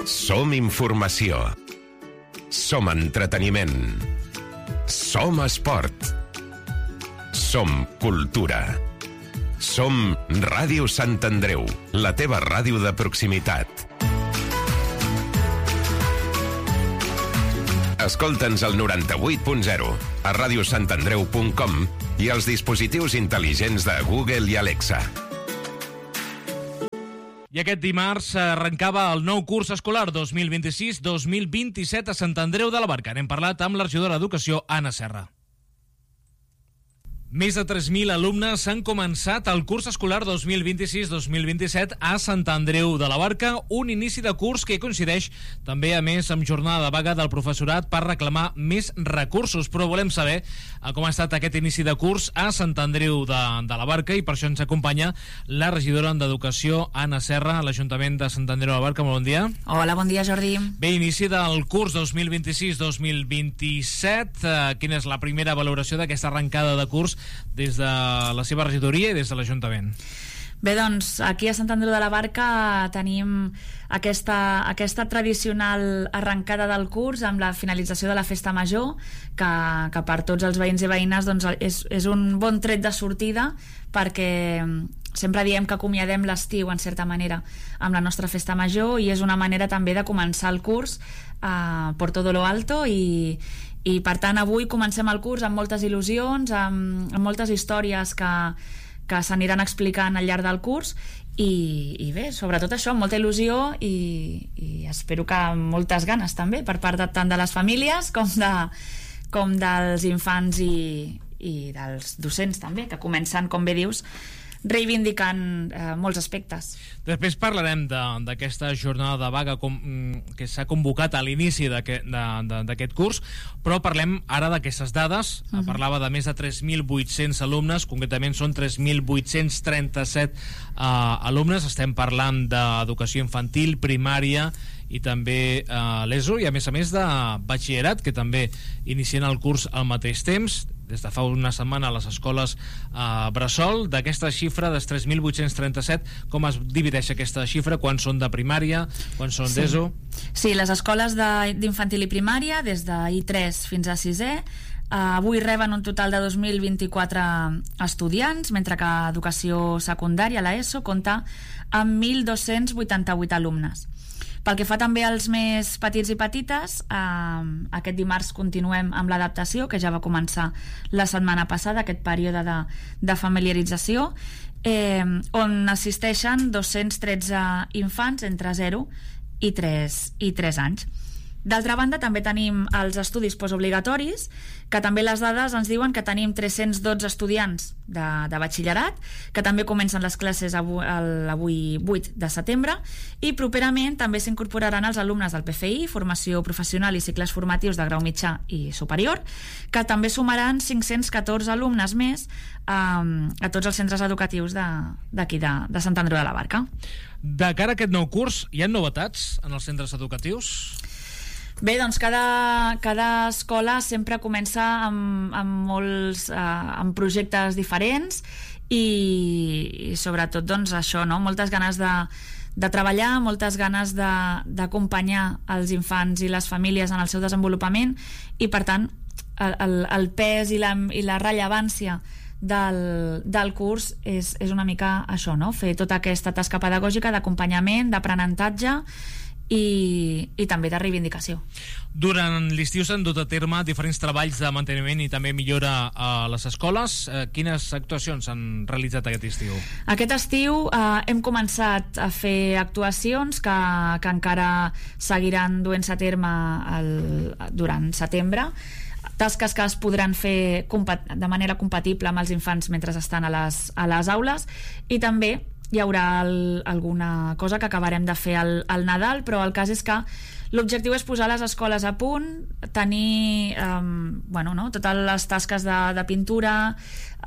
Som informació. Som entreteniment. Som esport. Som cultura. Som Ràdio Sant Andreu, la teva ràdio de proximitat. Escolta'ns al 98.0, a radiosantandreu.com i als dispositius intel·ligents de Google i Alexa. I aquest dimarts arrencava el nou curs escolar 2026-2027 a Sant Andreu de la Barca. N'hem parlat amb la regidora d'Educació, Anna Serra. Més de 3.000 alumnes han començat el curs escolar 2026-2027 a Sant Andreu de la Barca, un inici de curs que coincideix també, a més, amb jornada de vaga del professorat per reclamar més recursos. Però volem saber com ha estat aquest inici de curs a Sant Andreu de la Barca, i per això ens acompanya la regidora d'Educació, Anna Serra, a l'Ajuntament de Sant Andreu de la Barca. Molt bon dia. Hola, bon dia, Jordi. Bé, inici del curs 2026-2027. Quina és la primera valoració d'aquesta arrencada de curs des de la seva regidoria i des de l'Ajuntament? Bé, doncs, aquí a Sant Andreu de la Barca tenim aquesta tradicional arrencada del curs amb la finalització de la Festa Major, que per tots els veïns i veïnes doncs, és un bon tret de sortida, perquè sempre diem que acomiadem l'estiu, en certa manera, amb la nostra Festa Major, i és una manera també de començar el curs por todo lo alto, i per tant avui comencem el curs amb moltes il·lusions, amb moltes històries que s'aniran explicant al llarg del curs, i bé, sobretot això, amb molta il·lusió i espero que amb moltes ganes també per part tant de les famílies com dels infants i dels docents també, que comencen, com bé dius, reivindicant molts aspectes. Després parlarem d'aquesta jornada de vaga que s'ha convocat a l'inici d'aquest curs, però parlem ara d'aquestes dades. Parlava de més de 3.800 alumnes, concretament són 3.837 alumnes. Estem parlant d'educació infantil, primària i també l'ESO, i a més de batxillerat, que també inicien el curs al mateix temps, des de fa una setmana a les escoles bressol. D'aquesta xifra, dels 3.837, com es divideix aquesta xifra? Quan són de primària, quan són d'ESO? Sí, les escoles d'infantil i primària, des de I3 fins a 6è, avui reben un total de 2.024 estudiants, mentre que educació secundària, l'ESO, compta amb 1.288 alumnes. Pel que fa també als més petits i petites, aquest dimarts continuem amb l'adaptació, que ja va començar la setmana passada, aquest període de familiarització, on assisteixen 213 infants entre 0 i 3 anys. D'altra banda, també tenim els estudis postobligatoris, que també les dades ens diuen que tenim 312 estudiants de batxillerat, que també comencen les classes avui 8 de setembre, i properament també s'incorporaran els alumnes del PFI, formació professional i cicles formatius de grau mitjà i superior, que també sumaran 514 alumnes més a tots els centres educatius d'aquí de Sant Andreu de la Barca. De cara a aquest nou curs, hi ha novetats en els centres educatius? Bé, doncs cada escola sempre comença amb projectes diferents i sobretot doncs això, no? Moltes ganes de treballar, moltes ganes d'acompanyar els infants i les famílies en el seu desenvolupament, i per tant el pes i la rellevància del curs és una mica això, no? Fer tota aquesta tasca pedagògica d'acompanyament, d'aprenentatge i també de reivindicació. Durant l'estiu s'han dut a terme diferents treballs de manteniment i també millora a les escoles. Quines actuacions s'han realitzat aquest estiu? Aquest estiu hem començat a fer actuacions que encara seguiran duent-se a terme durant setembre, tasques que es podran fer de manera compatible amb els infants mentre estan a les aules, i també hi haurà alguna cosa que acabarem de fer al Nadal, però el cas és que l'objectiu és posar les escoles a punt, tenir totes les tasques de pintura,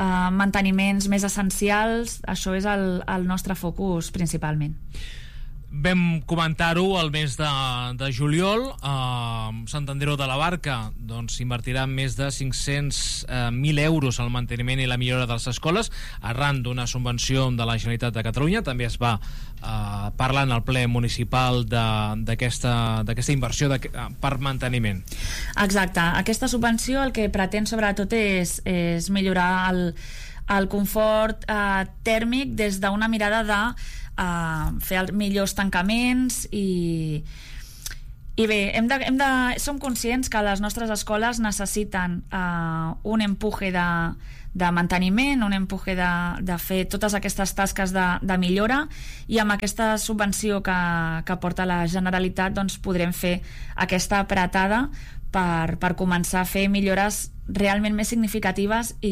manteniments més essencials. Això és el nostre focus principalment. Vam comentar-ho el mes de juliol. Sant Andreu de la Barca invertirà més de 500.000 euros al manteniment i la millora de les escoles arran d'una subvenció de la Generalitat de Catalunya. També es va parlar en el ple municipal d'aquesta inversió per manteniment. Exacte. Aquesta subvenció el que pretén sobretot és millorar el confort tèrmic des d'una mirada de fer els millors tancaments i bé, som conscients que les nostres escoles necessiten un empuje de manteniment, un empuje de fer totes aquestes tasques de millora, i amb aquesta subvenció que porta la Generalitat podrem fer aquesta apretada per començar a fer millores realment més significatives i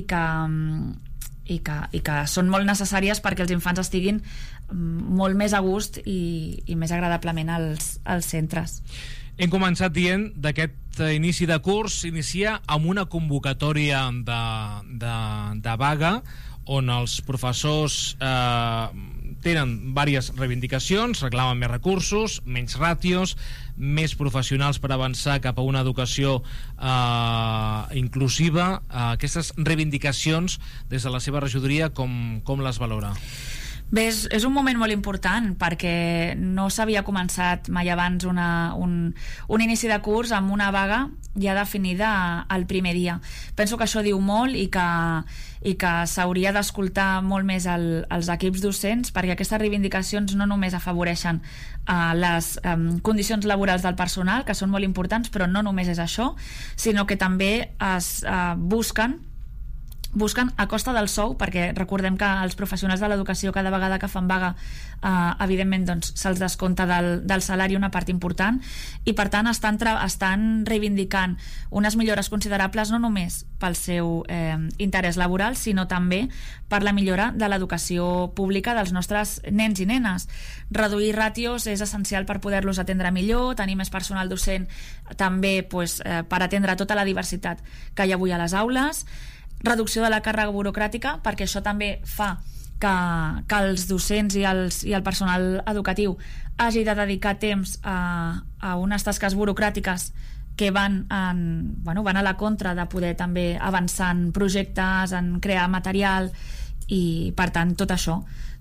que són molt necessàries perquè els infants estiguin molt més a gust i més agradablement als centres. Hem començat dient d'aquest inici de curs s'inicia amb una convocatòria de vaga on els professors tenen diverses reivindicacions, reclamen més recursos, menys ràtios, més professionals per avançar cap a una educació inclusiva. Aquestes reivindicacions des de la seva regidoria com les valora? Bé, és un moment molt important perquè no s'havia començat mai abans un inici de curs amb una vaga ja definida el primer dia. Penso que això diu molt i que s'hauria d'escoltar molt més els equips docents, perquè aquestes reivindicacions no només afavoreixen les condicions laborals del personal, que són molt importants, però no només és això, sinó que també es busquen a costa del sou, perquè recordem que els professionals de l'educació cada vegada que fan vaga evidentment se'ls descompta del salari una part important, i per tant estan reivindicant unes millores considerables no només pel seu interès laboral, sinó també per la millora de l'educació pública dels nostres nens i nenes. Reduir ràtios és essencial per poder-los atendre millor, tenir més personal docent també per atendre tota la diversitat que hi ha avui a les aules, reducció de la càrrega burocràtica, perquè això també fa que els docents i el personal educatiu hagi de dedicar temps a unes tasques burocràtiques que van a la contra de poder també avançar en projectes, en crear material, i per tant tot això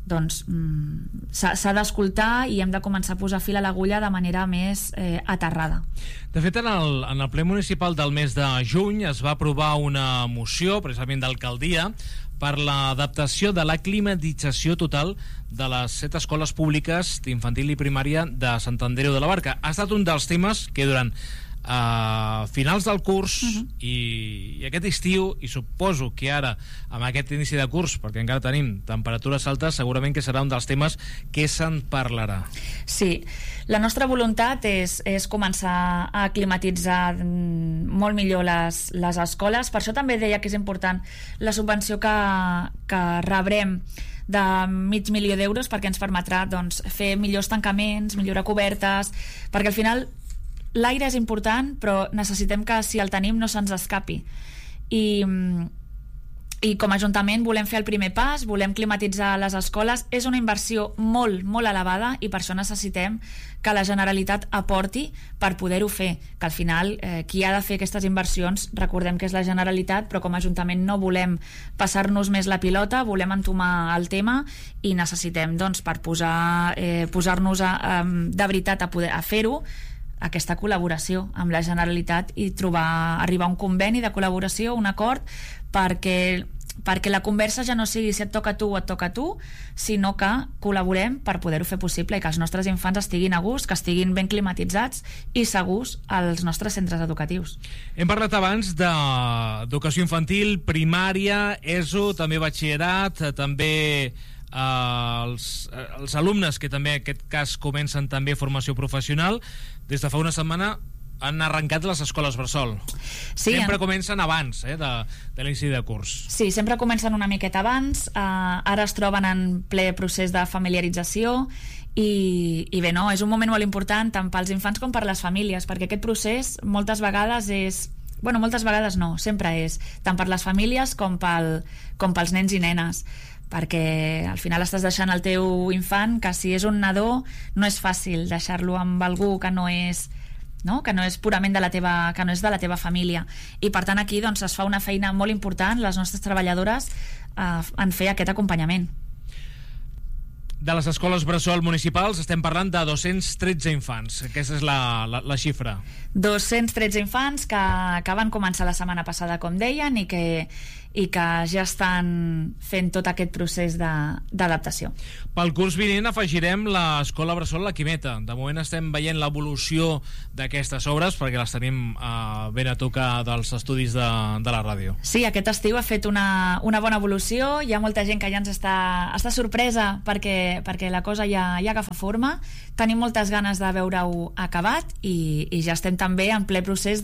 s'ha d'escoltar i hem de començar a posar fil a l'agulla de manera més aterrada. De fet, en el ple municipal del mes de juny es va aprovar una moció, precisament d'alcaldia, per l'adaptació de la climatització total de les 7 escoles públiques d'infantil i primària de Sant Andreu de la Barca. Ha estat un dels temes que durant finals del curs i aquest estiu, i suposo que ara amb aquest inici de curs, perquè encara tenim temperatures altes, segurament que serà un dels temes que se'n parlarà. Sí, la nostra voluntat és començar a climatitzar molt millor les escoles. Per això també deia que és important la subvenció que rebrem de $500.000 d'euros, perquè ens permetrà fer millors tancaments, millorar cobertes, perquè al final l'aire és important, però necessitem que si el tenim no se'ns escapi. I com a Ajuntament volem fer el primer pas, volem climatitzar les escoles. És una inversió molt, molt elevada i per això necessitem que la Generalitat aporti per poder-ho fer, que al final qui ha de fer aquestes inversions, recordem que és la Generalitat, però com a Ajuntament no volem passar-nos més la pilota, volem entomar el tema i necessitem per posar-nos de veritat a fer-ho, aquesta col·laboració amb la Generalitat i arribar a un conveni de col·laboració, un acord, perquè la conversa ja no sigui si et toca a tu o et toca a tu, sinó que col·laborem per poder-ho fer possible i que els nostres infants estiguin a gust, que estiguin ben climatitzats i segurs als nostres centres educatius. Hem parlat abans d'educació infantil, primària, ESO, també batxillerat, també els alumnes que també en aquest cas comencen també formació professional. Des de fa una setmana han arrencat les escoles bressol. Sí, sempre comencen abans de l'inici de curs. Sí, sempre comencen una miqueta abans. Ara es troben en ple procés de familiarització i bé, no, és un moment molt important tant pels infants com per les famílies, perquè aquest procés moltes vegades és... Bueno, moltes vegades no, sempre és tant per les famílies com pels nens i nenes, perquè al final estàs deixant el teu infant, que si és un nadó no és fàcil deixar-lo amb algú que no és purament de la teva família, i per tant aquí doncs, es fa una feina molt important, les nostres treballadores en fer aquest acompanyament. De les escoles bressol municipals estem parlant de 213 infants. Aquesta és la xifra. 213 infants que van començar la setmana passada, com deien, i que ja estan fent tot aquest procés d'adaptació. Pel curs vinent afegirem l'escola bressol La Quimeta. De moment estem veient l'evolució d'aquestes obres, perquè les tenim ben a tocar dels estudis de la ràdio. Sí, aquest estiu ha fet una bona evolució. Hi ha molta gent que ja ens està sorpresa perquè la cosa ja agafa forma. Tenim moltes ganes de veure-ho acabat i ja estem també en ple procés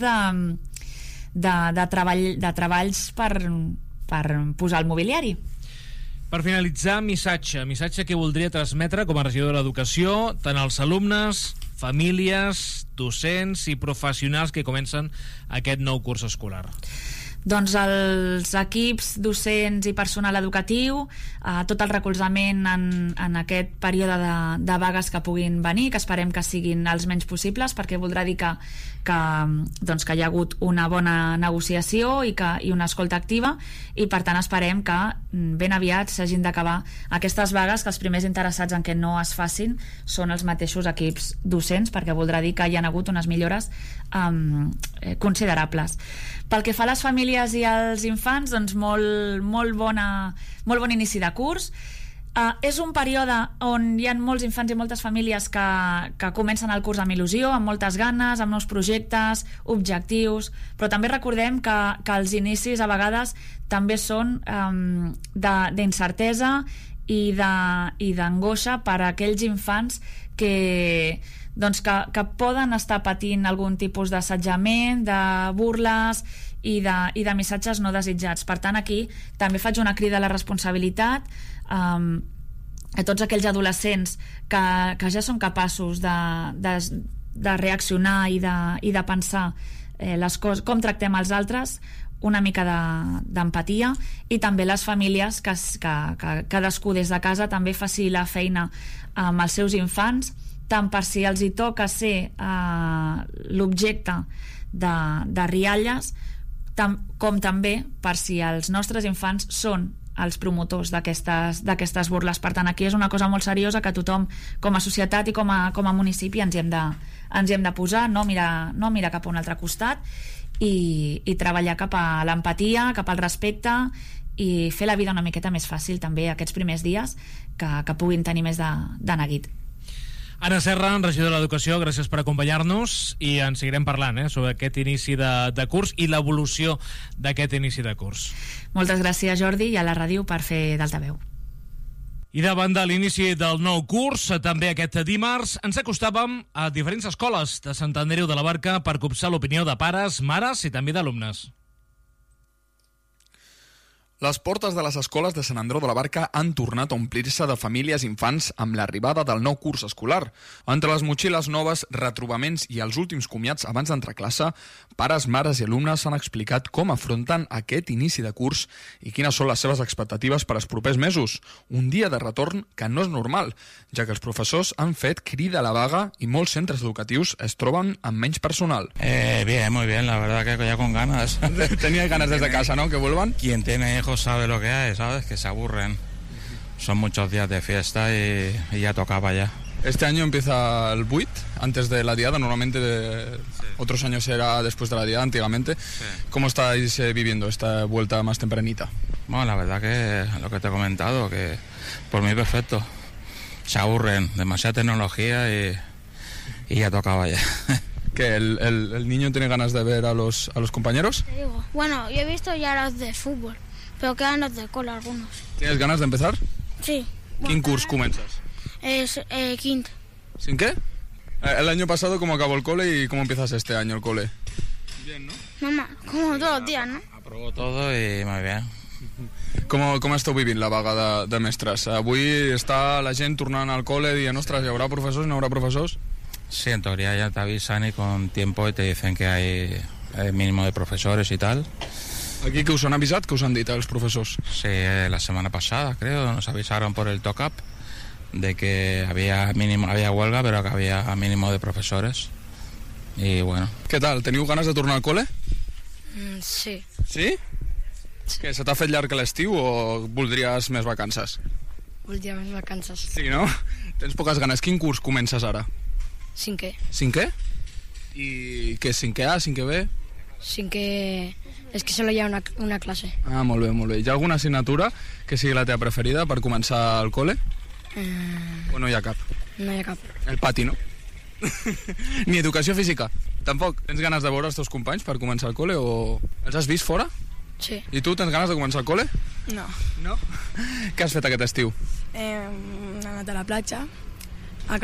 de treballs per posar el mobiliari. Per finalitzar, missatge que voldria transmetre com a regidor d'Educació tant als alumnes, famílies, docents i professionals que comencen aquest nou curs escolar. Doncs els equips docents i personal educatiu, tot el recolzament en aquest període de vagues que puguin venir, que esperem que siguin els menys possibles, perquè voldrà dir que hi ha hagut una bona negociació i una escolta activa, i per tant esperem que ben aviat s'hagin d'acabar aquestes vagues, que els primers interessats en què no es facin són els mateixos equips docents, perquè voldrà dir que hi ha hagut unes millores considerables. Pel que fa a les famílies i als infants, doncs molt bon inici de curs. És un període on hi ha molts infants i moltes famílies que comencen el curs amb il·lusió, amb moltes ganes, amb nous projectes, objectius, però també recordem que els inicis a vegades també són d'incertesa i d'angoixa per a aquells infants que poden estar patint algun tipus d'assetjament, de burles i de missatges no desitjats. Per tant, aquí també faig una crida a la responsabilitat a tots aquells adolescents que ja són capaços de reaccionar i de pensar les coses, com tractem els altres, una mica d'empatia, i també les famílies que cadascú des de casa també faci la feina amb els seus infants, tant per si els hi toca ser l'objecte de rialles, com també per si els nostres infants són els promotors d'aquestes burles. Per tant, aquí és una cosa molt seriosa que tothom, com a societat i com a municipi, ens hi hem de posar, no mirar cap a un altre costat i treballar cap a l'empatia, cap al respecte, i fer la vida una miqueta més fàcil també aquests primers dies que puguin tenir més de neguit. Anna Serra, regidora d'Educació, gràcies per acompanyar-nos, i en seguirem parlant sobre aquest inici de curs i l'evolució d'aquest inici de curs. Moltes gràcies, Jordi, i a la ràdio per fer d'altaveu. I davant de l'inici del nou curs, també aquest dimarts, ens acostàvem a diferents escoles de Sant Andreu de la Barca per copsar l'opinió de pares, mares i també d'alumnes. Les portes de les escoles de Sant Andreu de la Barca han tornat a omplir-se de famílies i infants amb l'arribada del nou curs escolar. Entre les motxilles noves, retrobaments i els últims comiats abans d'entrar a classe, pares, mares i alumnes han explicat com afronten aquest inici de curs i quines són les seves expectatives per als propers mesos. Un dia de retorn que no és normal, ja que els professors han fet crida a la vaga i molts centres educatius es troben amb menys personal. Bien, muy bien, la verdad que ya con ganas. Tenía ganas desde casa, ¿no? Que vuelvan. Quien tiene hijos sabe lo que hay, ¿sabes? Que se aburren. Son muchos días de fiesta y ya tocaba ya. Este año empieza el 8, antes de la diada. Normalmente otros años era después de la diada, antiguamente. Sí. ¿Cómo estáis viviendo esta vuelta más tempranita? Bueno, la verdad que lo que te he comentado, que por mí perfecto. Se aburren, demasiada tecnología y ya tocaba ya. ¿Que el niño tiene ganas de ver a los compañeros? Te digo, bueno, yo he visto ya los de fútbol, pero quedan los de cola algunos. ¿Tienes ganas de empezar? Sí. ¿Quin curs comences? Es quinto. ¿Sin qué? El año pasado, ¿cómo acabó el cole y cómo empiezas este año el cole? Bien, ¿no? Mamá, como todos los días, ¿no? Aprobó todo y muy bien. Com esteu vivint la vaga de mestres? Avui està la gent tornant al cole dient, ostres, ¿hi haurà professors, no haurà professors? Sí, en teoría ya te avisan y con tiempo y te dicen que hay mínimo de profesores y tal. Aquí que us han avisat, que us han dit els professors? Sí, la semana pasada, creo, nos avisaron por el TOCAP de que había huelga, pero que había mínimo de profesores. Y bueno. Què tal? Teniu ganes de tornar al col·le? Sí. Sí? Què, se t'ha fet llarg l'estiu o voldries més vacances? Voldria més vacances. Sí, no? Tens poques ganes. Quin curs comences ara? 5è. 5è? I què, 5è A, 5è B? 5è... És que solo hi ha una classe. Ah, molt bé, molt bé. Hi ha alguna assignatura que sigui la teva preferida per començar el col·le? O no hi ha cap? No hi ha cap. El pati, no? Ni educació física? Tampoc? Tens ganes de veure els teus companys per començar el col·le o... Els has vist fora? Sí. I tu tens ganes de començar el col·le? No. No? Què has fet aquest estiu? Hem anat a la platja